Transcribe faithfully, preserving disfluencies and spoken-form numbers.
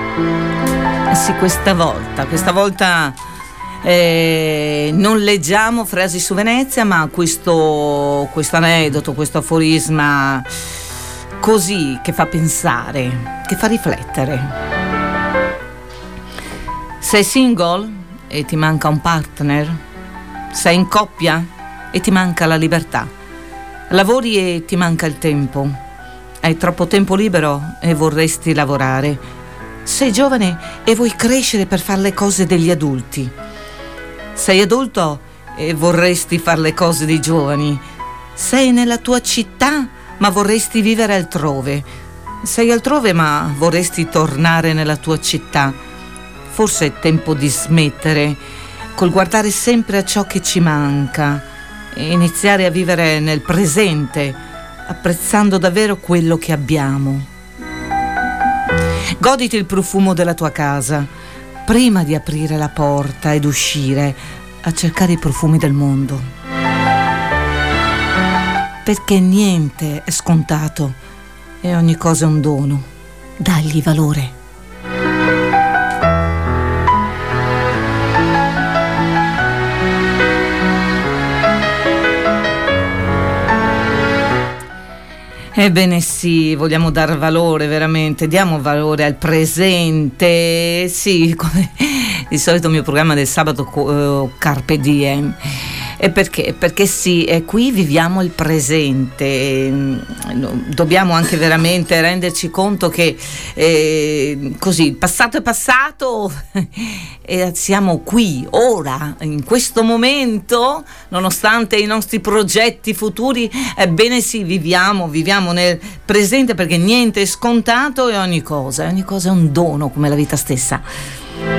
Eh sì, questa volta, questa volta eh, non leggiamo Frasi su Venezia, ma questo, questo aneddoto, questo aforisma così che fa pensare, che fa riflettere. Sei single e ti manca un partner? Sei in coppia e ti manca la libertà? Lavori e ti manca il tempo? Hai troppo tempo libero e vorresti lavorare? Sei giovane e vuoi crescere per fare le cose degli adulti? Sei adulto e vorresti fare le cose dei giovani? Sei nella tua città ma vorresti vivere altrove? Sei altrove ma vorresti tornare nella tua città? Forse è tempo di smettere col guardare sempre a ciò che ci manca e iniziare a vivere nel presente, apprezzando davvero quello che abbiamo. Goditi il profumo della tua casa prima di aprire la porta ed uscire a cercare i profumi del mondo. Perché niente è scontato e ogni cosa è un dono. Dagli valore. Ebbene sì, vogliamo dar valore, veramente, diamo valore al presente, sì, come di solito il mio programma del sabato uh, Carpe Diem. E perché? Perché sì, e qui viviamo il presente, dobbiamo anche veramente renderci conto che eh, così, il passato è passato e siamo qui, ora, in questo momento, nonostante i nostri progetti futuri, ebbene sì, viviamo, viviamo nel presente perché niente è scontato e ogni cosa, ogni cosa è un dono come la vita stessa.